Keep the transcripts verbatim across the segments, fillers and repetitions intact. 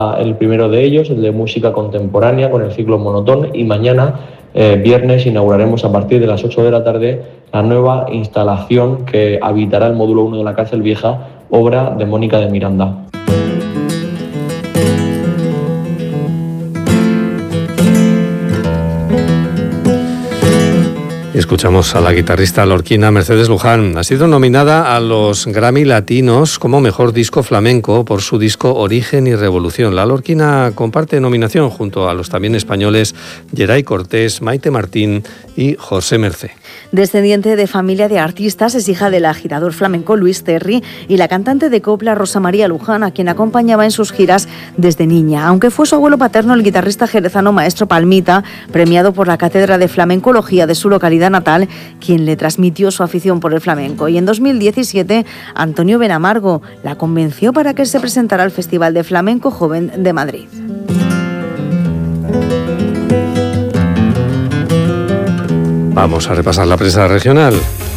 el primero de ellos, el de música contemporánea con el ciclo Monotón, y mañana, eh, viernes, inauguraremos a partir de las ocho de la tarde la nueva instalación que habitará el módulo uno de la Cárcel Vieja, obra de Mónica de Miranda. Escuchamos a la guitarrista lorquina Mercedes Luján. Ha sido nominada a los Grammy Latinos como Mejor Disco Flamenco por su disco Origen y Revolución. La lorquina comparte nominación junto a los también españoles Geray Cortés, Maite Martín y José Mercé. Descendiente de familia de artistas, es hija del agitador flamenco Luis Terry y la cantante de copla Rosa María Luján, a quien acompañaba en sus giras desde niña. Aunque fue su abuelo paterno, el guitarrista jerezano Maestro Palmita, premiado por la Cátedra de Flamencología de su localidad natal, quien le transmitió su afición por el flamenco. Y en dos mil diecisiete, Antonio Benamargo la convenció para que se presentara al Festival de Flamenco Joven de Madrid. Vamos a repasar la prensa regional.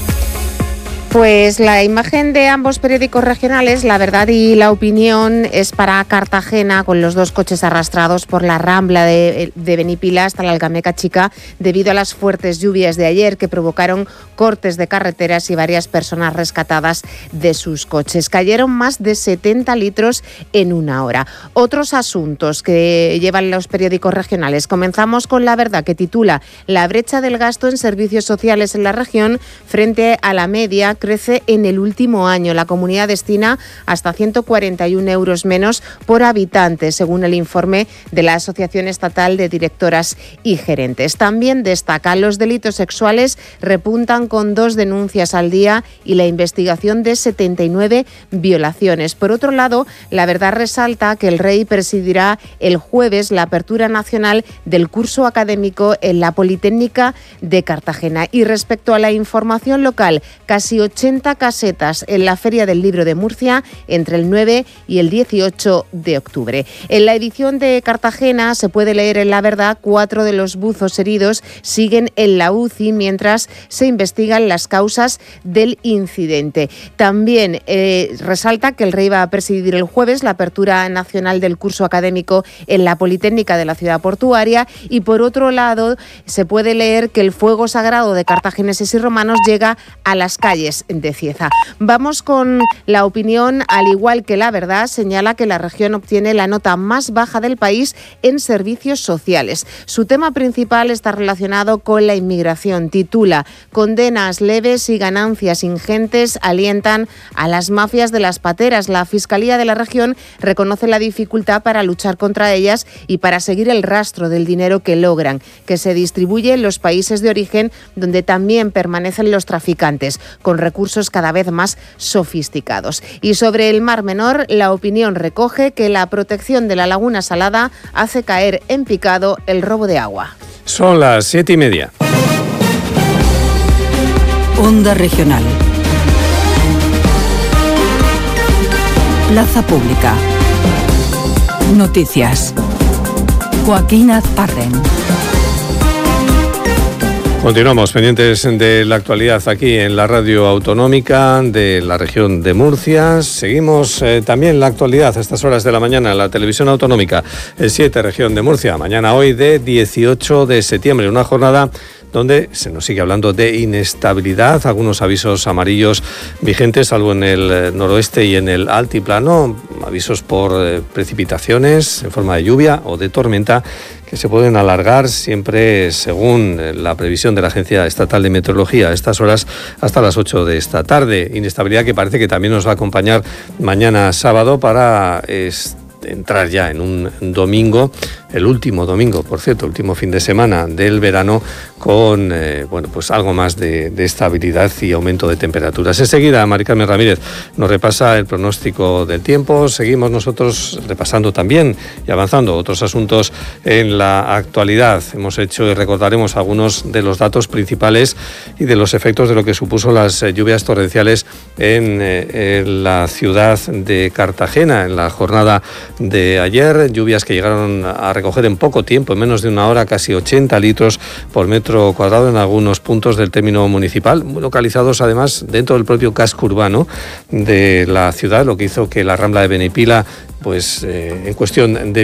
Pues la imagen de ambos periódicos regionales, La Verdad y La Opinión, es para Cartagena, con los dos coches arrastrados por la rambla de, de Benipila hasta la Algameca Chica debido a las fuertes lluvias de ayer que provocaron cortes de carreteras y varias personas rescatadas de sus coches. Cayeron más de setenta litros en una hora. Otros asuntos que llevan los periódicos regionales. Comenzamos con La Verdad, que titula La brecha del gasto en servicios sociales en la región frente a la media crece en el último año. La comunidad destina hasta ciento cuarenta y un euros menos por habitante, según el informe de la Asociación Estatal de Directoras y Gerentes. También destacan los delitos sexuales, repuntan con dos denuncias al día y la investigación de setenta y nueve violaciones. Por otro lado, La Verdad resalta que el Rey presidirá el jueves la apertura nacional del curso académico en la Politécnica de Cartagena. Y respecto a la información local, casi ochenta casetas en la Feria del Libro de Murcia entre el nueve y el dieciocho de octubre. En la edición de Cartagena se puede leer en La Verdad: cuatro de los buzos heridos siguen en la U C I mientras se investigan las causas del incidente. También eh, resalta que el Rey va a presidir el jueves la apertura nacional del curso académico en la Politécnica de la ciudad portuaria, y por otro lado se puede leer que el fuego sagrado de cartagineses y romanos llega a las calles de Cieza. Vamos con La Opinión. Al igual que La Verdad, señala que la región obtiene la nota más baja del país en servicios sociales. Su tema principal está relacionado con la inmigración. Titula: Condenas leves y ganancias ingentes alientan a las mafias de las pateras. La Fiscalía de la región reconoce la dificultad para luchar contra ellas y para seguir el rastro del dinero que logran, que se distribuye en los países de origen, donde también permanecen los traficantes, con recursos cada vez más sofisticados. Y sobre el Mar Menor, La Opinión recoge que la protección de la Laguna Salada hace caer en picado el robo de agua. Son las siete y media. Onda Regional. Plaza Pública. Noticias. Joaquín Azparren. Continuamos pendientes de la actualidad aquí en la radio autonómica de la región de Murcia. Seguimos eh, también la actualidad a estas horas de la mañana en la televisión autonómica, el siete, región de Murcia. Mañana, hoy, de dieciocho de septiembre, una jornada donde se nos sigue hablando de inestabilidad, algunos avisos amarillos vigentes, salvo en el noroeste y en el altiplano, avisos por eh, precipitaciones en forma de lluvia o de tormenta, que se pueden alargar siempre según la previsión de la Agencia Estatal de Meteorología a estas horas hasta las ocho de esta tarde. Inestabilidad que parece que también nos va a acompañar mañana sábado para este, entrar ya en un domingo, el último domingo, por cierto, último fin de semana del verano, con eh, bueno, pues algo más de, de estabilidad y aumento de temperaturas. Enseguida, Mari Carmen Ramírez nos repasa el pronóstico del tiempo. Seguimos nosotros repasando también y avanzando otros asuntos en la actualidad. Hemos hecho y recordaremos algunos de los datos principales y de los efectos de lo que supuso las lluvias torrenciales en, eh, en la ciudad de Cartagena en la jornada de ayer, lluvias que llegaron a recoger en poco tiempo, en menos de una hora, casi ochenta litros por metro cuadrado en algunos puntos del término municipal, localizados además dentro del propio casco urbano de la ciudad, lo que hizo que la Rambla de Benipila, pues eh, en cuestión de